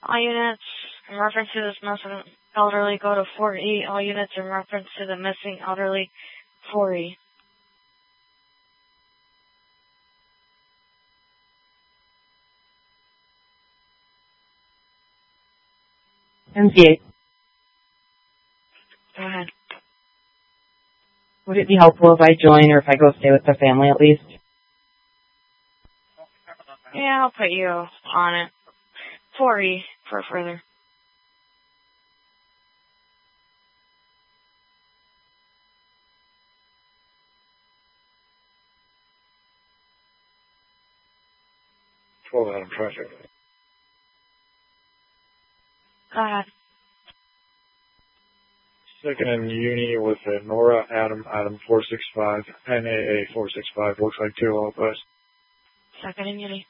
All units in reference to this missing elderly go to 4E. All units in reference to the missing elderly, 4E. MCA. Go ahead. Would it be helpful if I join or if I go stay with the family at least? Yeah, I'll put you on it. 4E for further. Adam traffic. Go ahead. Second in Uni with Nora, Adam 465, NAA 465. Looks like 2 all of us. Second in Uni.